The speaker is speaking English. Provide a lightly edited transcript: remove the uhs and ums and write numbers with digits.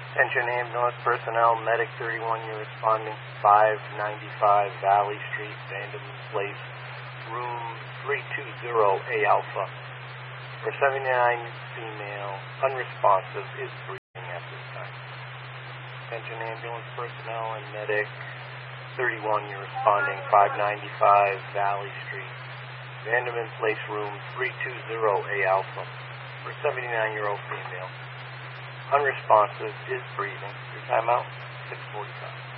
Attention ambulance personnel, medic 31, you're responding 595 Valley Street, Vanderman Place, room 320A Alpha. For 79 female, unresponsive, is breathing at this time. Attention ambulance personnel and medic 31, you're responding 595 Valley Street, Vanderman Place, room 320A Alpha. For 79-year-old female, unresponsive, is breathing. Your timeout, 6:45.